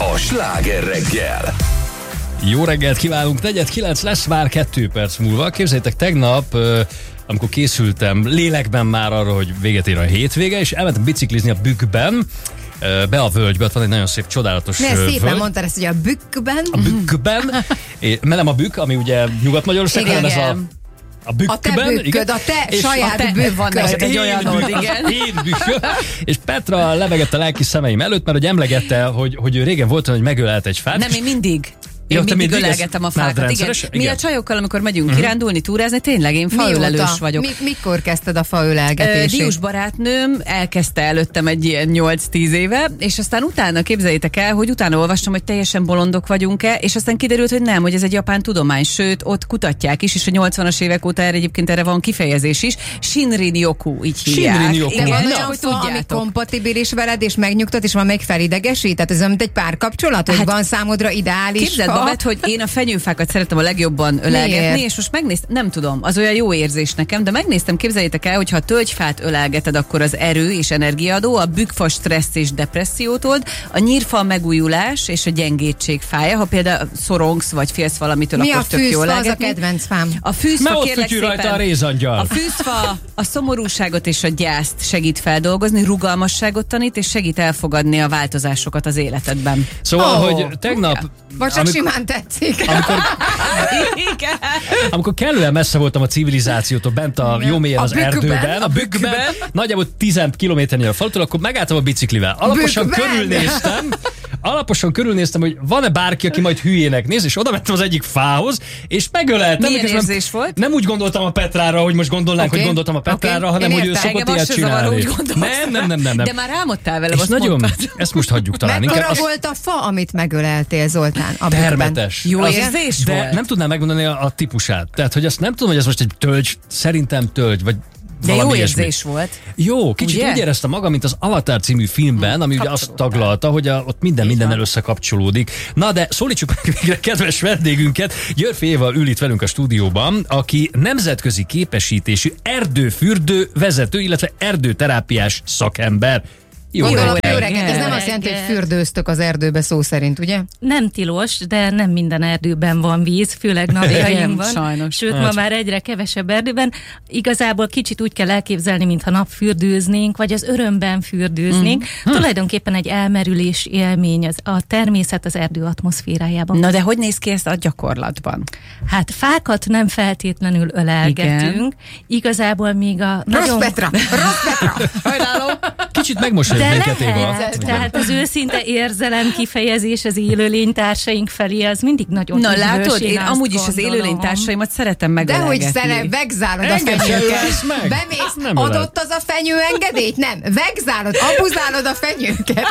a Sláger reggel. Jó reggelt kívánunk, 8:09 lesz már 2 perc múlva. Képzeljétek, tegnap, amikor készültem lélekben már arra, hogy véget ér a hétvége, és elmentem biciklizni a Bükkben, be a völgybe, ott van egy nagyon szép, csodálatos völgy. Szépen mondtad ezt, hogy a Bükkben. A Bükkben, nem a Bükk, ami ugye Nyugat-Magyarország, hanem ez a Bükkben. A te bükköd, a te saját bükköd. Van egy olyanod, igen. Én bükköd. És Petra levegette a lelki szemeim előtt, mert hogy emlegette, hogy ő régen volt, hogy megölelt egy fát. Nem, én mindig. Én mindig ölelgettem a fákat. Igen. Mi a csajokkal, amikor megyünk kirándulni, túrázni, tényleg én faölelős vagyok. Mikor kezdted a faölelgetését? Diós barátnőm elkezdte előttem egy ilyen 8-10 éve, és aztán utána képzeljétek el, hogy utána olvastam, hogy teljesen bolondok vagyunk-e, és aztán kiderült, hogy nem, hogy ez egy japán tudomány, sőt, ott kutatják is, és a 80-as évek óta egyébként erre van kifejezés is. Shinrin-yoku, így hívják. Shinrin-yoku. De van olyan fa, ami kompatibilis veled, és megnyugtat, és van még felidegesít? Tehát ez olyan, mint egy párkapcsolat, hogy van számodra ideális fa? Babett, hogy én a fenyőfákat szeretem a legjobban ölelgetni, és most megnéztem, nem tudom, az olyan jó érzés nekem, de megnéztem, képzeljétek el, hogy ha a tölgyfát ölelgeted, akkor az erő és energiaadó, a bükkfa stressz és depressziót old, a nyírfa a megújulás és a gyengétség fája, ha például szorongsz vagy félsz valamitől, akkor tök jó ölelgetni. Mi a fűzfa, az a kedvenc fám? A fűzfa, kérlek szépen, rajta a rézangyal. A fűzfa a szomorúságot és a gyászt segít feldolgozni, rugalmasságot tanít, és segít elfogadni a változásokat az életedben. Szóval, hogy tegnap... Vagy csak simán tetszik. Amikor kellően messze voltam a civilizációtól, bent a jó mélyen az erdőben, a Bükkben, nagyjából 10 kilométernél a falutól, akkor megálltam a biciklivel. Alaposan körülnéztem, hogy van-e bárki, aki majd hülyének néz, és oda mentem az egyik fához, és megöleltem. Milyen érzés volt? Nem úgy gondoltam a Petrára, hogy most gondolnánk, hogy gondoltam a Petrára, hanem hogy ő szokott ilyet csinálni. Nem. De már álmodtál vele, és nagyon, ezt most hagyjuk talán. Mekkora volt a fa, amit megöleltél, Zoltán? Termetes. Jó érzés volt? De nem tudnám megmondani a típusát. Tehát, hogy azt nem tudom, hogy ez most egy tölgy, szerintem tölgy, vagy de jó ilyesmi. érzés volt. Jó, kicsit ugye? Úgy éreztem magam, mint az Avatar című filmben, ami ugye azt taglalta, hogy ott mindennel összekapcsolódik. Na de szólítsuk meg végre kedves vendégünket. Györfi Éva ül itt velünk a stúdióban, aki nemzetközi képesítésű erdőfürdő vezető, illetve erdőterápiás szakember. Jó reggelt. Ez nem azt jelenti, hogy fürdőztök az erdőbe szó szerint, ugye? Nem tilos, de nem minden erdőben van víz, főleg napjainkban. Sajnos. Sőt, ma már egyre kevesebb erdőben. Igazából kicsit úgy kell elképzelni, mintha napfürdőznénk, vagy az örömben fürdőznénk. Tulajdonképpen egy elmerülés élmény a természet az erdő atmoszférájában. Na de hogy néz ki ezt a gyakorlatban? Hát fákat nem feltétlenül ölelgetünk. Igen. Igazából még a... Rossz Petra! Hajráló! Kicsit megmosoljuk minket, Éva. Tehát az őszinte érzelem kifejezés az élőlénytársaink felé, az mindig nagyon üdvös. Na látod, én amúgy gondolom. is az élőlénytársaimat szeretem megölelgetni. Dehogy vegzálod a fenyőket. Bemész, adott az a fenyő engedélyt? Nem. Vegzálod, abuzálod a fenyőket.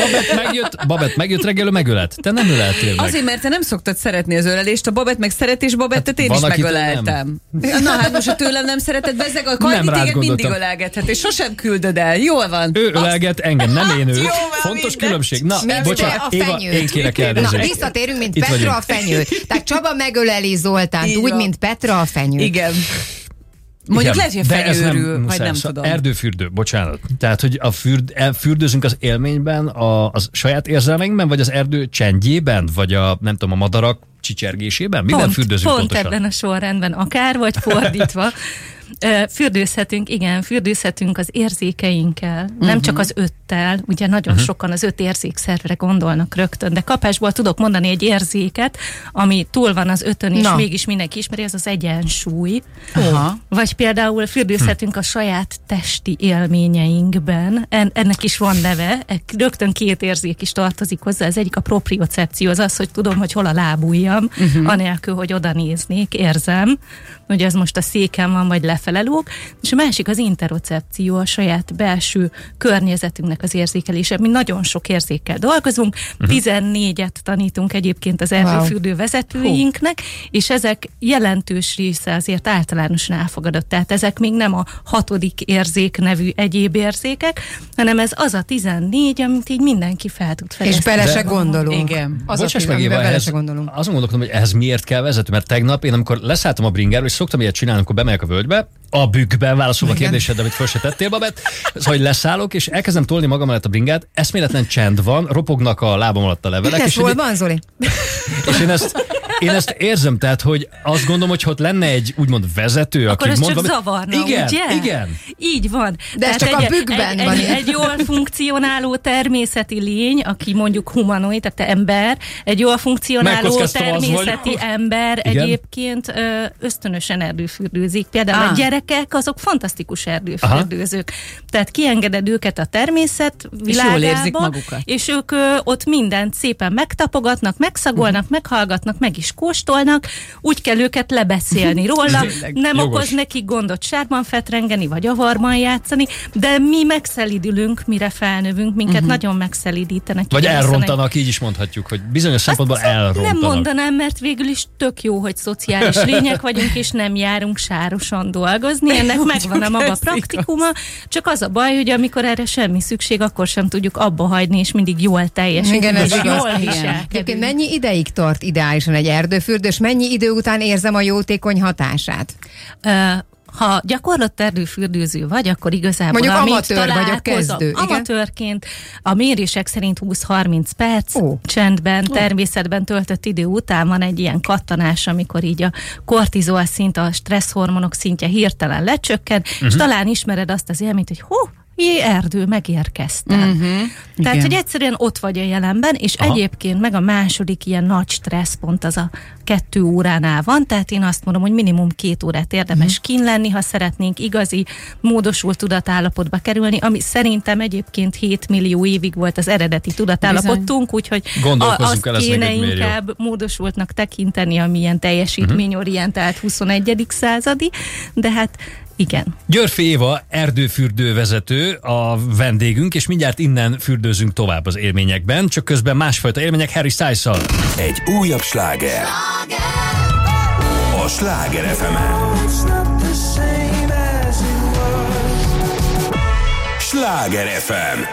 Babett megjött reggel, megölet. Te nem öleltél meg. Azért, mert te nem szoktad szeretni az ölelést, a Babett meg szeret, és Babettet én is megöleltem. Na hát most, ha tőlem nem szereted, bezzeg a Kajdi téged mindig ölelgethet, és sosem küldöd el. Jól van. Ő ölelget engem, nem én őt. Fontos különbség. Na, bocsánat, Éva, én kérek elnézést. Na, visszatérünk, mint Petra a fenyőt. Tehát Csaba megöleli Zoltánt úgy, mint Petra a fenyőt. Igen. Mondjuk lehet, hogy a fenyőrül, vagy nem tudom. Erdőfürdő, bocsánat. Tehát, hogy fürdőzünk az élményben, a saját érzelmeinkben, vagy az erdő csendjében, vagy nem tudom, a madarak csicsergésében? Miben fürdőzünk pontosan? Pont ebben a sorrendben, akár, vagy fordítva. Fürdőzhetünk az érzékeinkkel, nem csak az öttel, ugye nagyon sokan az 5 érzékszervre gondolnak rögtön, de kapásból tudok mondani egy érzéket, ami túl van az 5-ön, és mégis mindenki ismeri, ez az egyensúly. Vagy például fürdőzhetünk a saját testi élményeinkben, ennek is van neve, rögtön 2 érzék is tartozik hozzá, az egyik a propriocepció, az, hogy tudom, hogy hol a lábujjam, anélkül, hogy oda néznék, érzem, hogy ez most a széken van, vagy lefele lóg, és a másik az interocepció, a saját belső környezetünknek az érzékelése. Mi nagyon sok érzékkel dolgozunk, 14-et tanítunk egyébként az erdőfürdő vezetőinknek, és ezek jelentős része azért általánosan elfogadott. Tehát ezek még nem a 6. érzék nevű egyéb érzékek, hanem ez az a 14, amit így mindenki fel tud fejezni. És bele se gondolunk. Igen. Bocsáss meg, Éva, azon gondolkodom, hogy ehhez miért kell vezető, mert tegnap én amikor leszálltam a bringáról, és szoktam ilyet csinálni, amikor bemegyek a völgybe, fürdőbe, a bükkben, válaszolva a kérdésedre, amit föl se tettél, Babett, szóval, hogy leszállok, és elkezdem tolni magam mellett a bringát, eszméletlen csend van, ropognak a lábam alatt a levelek. Ez hol van, Zoli? És én ezt érzem, tehát, hogy azt gondolom, hogy ott lenne egy úgymond vezető, akkor aki mond... Akkor csak zavarna, igen, ugye? Igen. Így van. De ez csak a bükkben van. Egy jól funkcionáló természeti lény, aki mondjuk humanoid, tehát ember, egy jól funkcionáló természeti ember igen? Egyébként ösztönösen erdőfürdőzik. Például a gyerekek, azok fantasztikus erdőfürdőzők. Tehát kiengeded őket a természet világába, és jól érzik magukat. És ők ott mindent szépen megtapogatnak, megszagolnak, meghallgatnak, meg is kóstolnak, úgy kell őket lebeszélni róla, nem okoz nekik gondot sárban fetrengeni, vagy avarban játszani, de mi megszelidülünk, mire felnövünk, minket nagyon megszelidítenek. Vagy elrontanak, így is mondhatjuk, hogy bizonyos szempontból elrontanak. Nem mondanám, mert végül is tök jó, hogy szociális lények vagyunk, és nem járunk sárosan dolgozni, ennek megvan a maga praktikuma, csak az a baj, hogy amikor erre semmi szükség, akkor sem tudjuk abba hagyni, és mindig jól teljesíteni. Igen, ez igaz. Mennyi ideig tart ideálisan egy erdőfürdős? Mennyi idő után érzem a jótékony hatását? Ha gyakorlott erdőfürdőző vagy, akkor igazából mondjuk amatőr vagyok, kezdő. Amatőrként a mérések szerint 20-30 perc csendben, természetben töltött idő után van egy ilyen kattanás, amikor így a kortizol szint, a stresszhormonok szintje hirtelen lecsökken, és talán ismered azt az élményt, hogy erdő, megérkeztem. Tehát, hogy egyszerűen ott vagy a jelenben, és egyébként meg a második ilyen nagy stresszpont az a 2 óránál van, tehát én azt mondom, hogy minimum 2 órát érdemes kint lenni, ha szeretnénk igazi, módosult tudatállapotba kerülni, ami szerintem egyébként 7 millió évig volt az eredeti tudatállapotunk, úgyhogy azt kéne inkább módosultnak tekinteni, ami ilyen teljesítményorientált 21. századi, de hát igen. Györfi Éva, erdőfürdővezető a vendégünk, és mindjárt innen fürdőzünk tovább az élményekben, csak közben másfajta élmények Harry Styles-szal. Egy újabb sláger. A Sláger FM-en. Sláger FM.